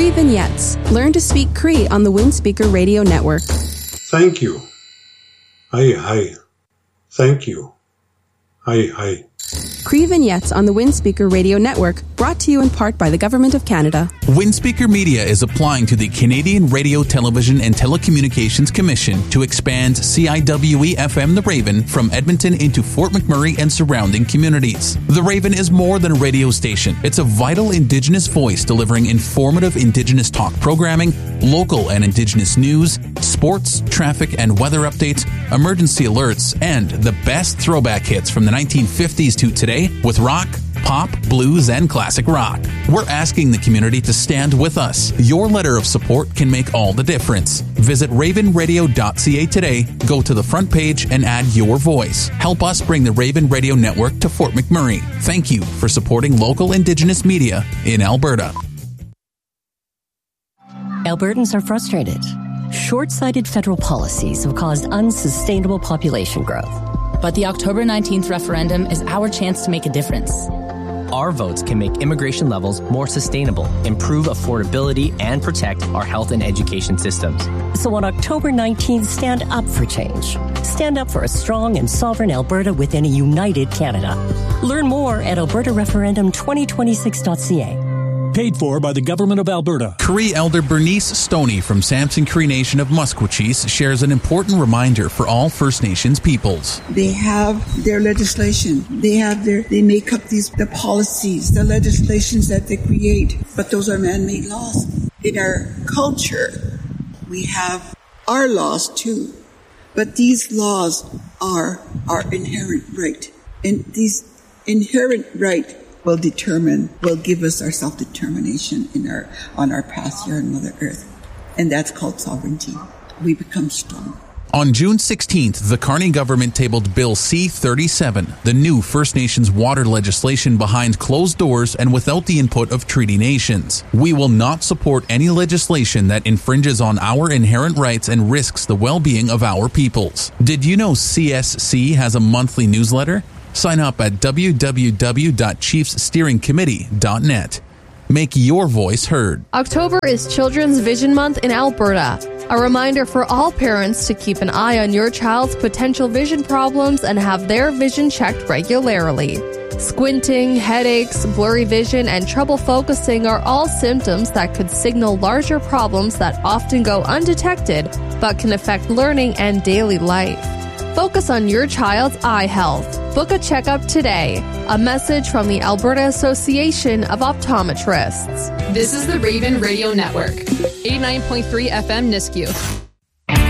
Cree Vignettes. Learn to speak Cree on the Windspeaker Radio Network. Thank you. Hi. Thank you. Hi. Cree Vignettes on the Windspeaker Radio Network, brought to you in part by the Government of Canada. Windspeaker Media is applying to the Canadian Radio, Television and Telecommunications Commission to expand CIWE-FM The Raven from Edmonton into Fort McMurray and surrounding communities. The Raven is more than a radio station. It's a vital Indigenous voice delivering informative Indigenous talk programming, local and Indigenous news, sports, traffic and weather updates, emergency alerts, and the best throwback hits from the 1950s to today with rock, pop, blues, and classic rock. We're asking the community to stand with us. Your letter of support can make all the difference. Visit ravenradio.ca today, go to the front page, and add your voice. Help us bring the Raven Radio Network to Fort McMurray. Thank you for supporting local Indigenous media in Alberta. Albertans are frustrated. Short-sighted federal policies have caused unsustainable population growth. But the October 19th referendum is our chance to make a difference. Our votes can make immigration levels more sustainable, improve affordability, and protect our health and education systems. So on October 19th, stand up for change. Stand up for a strong and sovereign Alberta within a united Canada. Learn more at albertareferendum2026.ca. Paid for by the Government of Alberta. Cree Elder Bernice Stoney from Samson Cree Nation of Musqueam shares an important reminder for all First Nations peoples. They have their legislation. They make up the policies, the legislations that they create. But those are man-made laws. In our culture, we have our laws too. But these laws are our inherent right. And these inherent right will give us our self-determination on our path here on Mother Earth. And that's called sovereignty. We become strong. On June 16th, the Carney government tabled Bill C-37, the new First Nations water legislation behind closed doors and without the input of treaty nations. We will not support any legislation that infringes on our inherent rights and risks the well-being of our peoples. Did you know CSC has a monthly newsletter? Sign up at www.chiefssteeringcommittee.net. Make your voice heard. October is Children's Vision Month in Alberta. A reminder for all parents to keep an eye on your child's potential vision problems and have their vision checked regularly. Squinting, headaches, blurry vision, and trouble focusing are all symptoms that could signal larger problems that often go undetected but can affect learning and daily life. Focus on your child's eye health. Book a checkup today. A message from the Alberta Association of Optometrists. This is the Raven Radio Network, 89.3 FM Nisku.